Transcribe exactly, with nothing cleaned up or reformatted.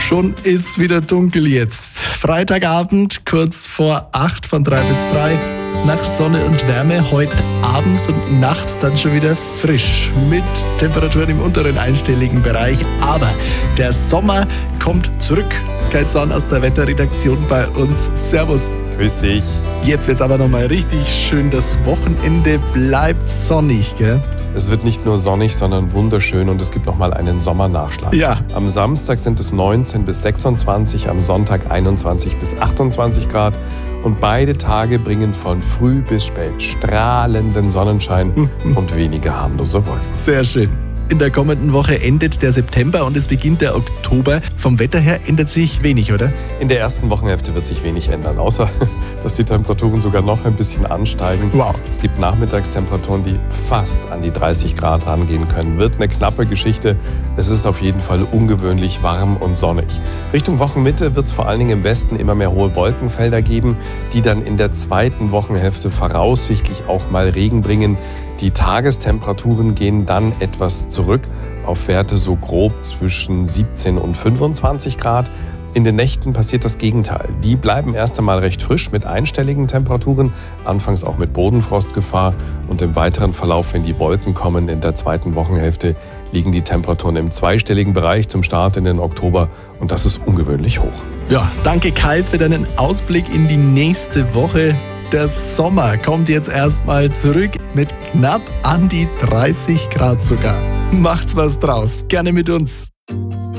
Schon ist wieder dunkel jetzt. Freitagabend, kurz vor acht von drei bis frei. Nach Sonne und Wärme, heute abends und nachts dann schon wieder frisch. Mit Temperaturen im unteren einstelligen Bereich. Aber der Sommer kommt zurück. Kai Zahn aus der Wetterredaktion bei uns. Servus. Grüß dich. Jetzt wird's aber nochmal richtig schön. Das Wochenende bleibt sonnig, gell? Es wird nicht nur sonnig, sondern wunderschön und es gibt nochmal einen Sommernachschlag. Ja. Am Samstag sind es neunzehn bis sechsundzwanzig, am Sonntag einundzwanzig bis achtundzwanzig Grad. Und beide Tage bringen von früh bis spät strahlenden Sonnenschein und wenige harmlose Wolken. Sehr schön. In der kommenden Woche endet der September und es beginnt der Oktober. Vom Wetter her ändert sich wenig, oder? In der ersten Wochenhälfte wird sich wenig ändern, außer dass die Temperaturen sogar noch ein bisschen ansteigen. Wow. Es gibt Nachmittagstemperaturen, die fast an die dreißig Grad rangehen können. Wird eine knappe Geschichte. Es ist auf jeden Fall ungewöhnlich warm und sonnig. Richtung Wochenmitte wird es vor allen Dingen im Westen immer mehr hohe Wolkenfelder geben, die dann in der zweiten Wochenhälfte voraussichtlich auch mal Regen bringen. Die Tagestemperaturen gehen dann etwas zurück auf Werte so grob zwischen siebzehn und fünfundzwanzig Grad. In den Nächten passiert das Gegenteil. Die bleiben erst einmal recht frisch mit einstelligen Temperaturen, anfangs auch mit Bodenfrostgefahr. Und im weiteren Verlauf, wenn die Wolken kommen in der zweiten Wochenhälfte, liegen die Temperaturen im zweistelligen Bereich zum Start in den Oktober. Und das ist ungewöhnlich hoch. Ja, danke Kai für deinen Ausblick in die nächste Woche. Der Sommer kommt jetzt erstmal zurück mit knapp an die dreißig Grad sogar. Macht's was draus. Gerne mit uns.